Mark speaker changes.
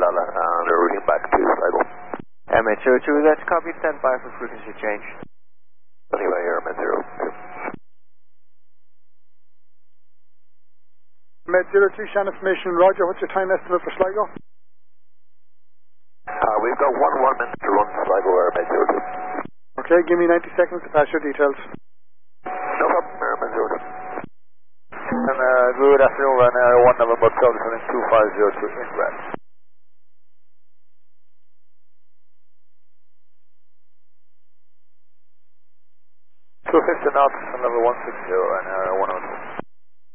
Speaker 1: Lala, and we're routing back to Sligo.
Speaker 2: MH02, that's copy, stand by for frequency change.
Speaker 1: Anyway, here, MH02.
Speaker 3: MH02, Shannon information, roger, what's your time estimate for Sligo?
Speaker 1: We've got 1 minute to run to Sligo, MH02.
Speaker 3: Okay, give me 90 seconds to pass your details.
Speaker 1: No problem, MH02.
Speaker 4: And good afternoon, Ryanair 1 November 2502 ingress. 250 knots, level 160, Ryanair 102.